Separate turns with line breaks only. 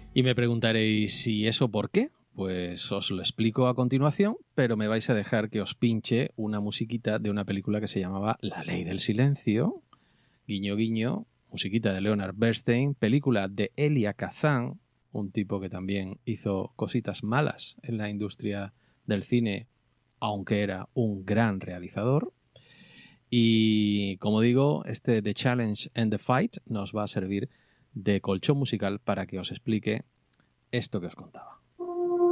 Y me preguntaréis, ¿y eso por qué? Pues os lo explico a continuación, pero me vais a dejar que os pinche una musiquita de una película que se llamaba La Ley del Silencio, guiño guiño, musiquita de Leonard Bernstein, película de Elia Kazan, un tipo que también hizo cositas malas en la industria del cine, aunque era un gran realizador. Y como digo, este The Challenge and the Fight nos va a servir de colchón musical para que os explique esto que os contaba.